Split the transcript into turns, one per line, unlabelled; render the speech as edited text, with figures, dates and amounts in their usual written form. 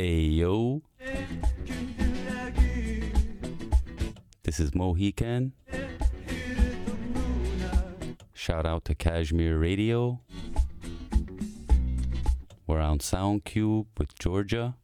Ayo. This is Mohican. Shout out to Kashmir Radio. We're on SoundCube with Georgia.